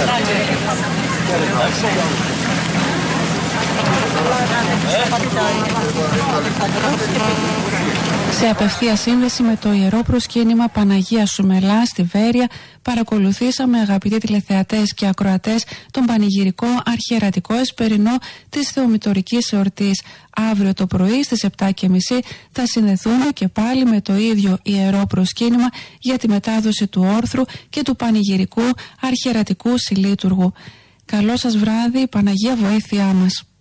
Σε απευθεία σύνδεση με το Ιερό Προσκύνημα Παναγία Σουμελά στη Βέρεια, παρακολουθήσαμε, αγαπητοί τηλεθεατές και ακροατές, τον πανηγυρικό αρχιερατικό εσπερινό της Θεομητορικής εορτής. Αύριο το πρωί στις 7:30 θα συνδεθούμε και πάλι με το ίδιο Ιερό Προσκύνημα για τη μετάδοση του όρθρου και του πανηγυρικού αρχιερατικού συλλήτουργου. Καλό σας βράδυ, Παναγία βοήθειά μας.